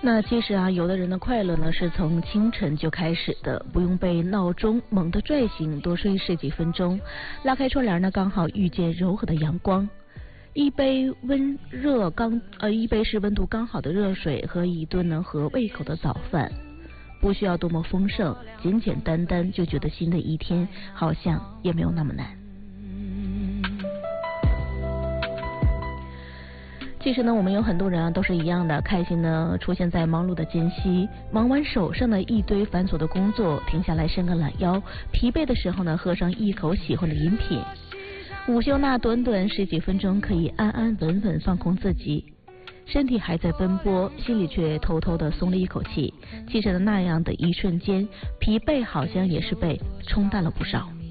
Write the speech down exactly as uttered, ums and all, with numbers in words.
那其实啊，有的人的快乐呢是从清晨就开始的，不用被闹钟猛地拽醒，多睡十几分钟，拉开窗帘呢，刚好遇见柔和的阳光，一杯温热刚呃一杯是温度刚好的热水和一顿能合胃口的早饭，不需要多么丰盛，简简单单就觉得新的一天好像也没有那么难。其实呢，我们有很多人啊都是一样的，开心呢出现在忙碌的间隙，忙完手上的一堆繁琐的工作，停下来伸个懒腰，疲惫的时候呢喝上一口喜欢的饮品，午休那短短十几分钟可以安安稳稳放空自己，身体还在奔波，心里却偷偷的松了一口气。其实呢，那样的一瞬间，疲惫好像也是被冲淡了不少。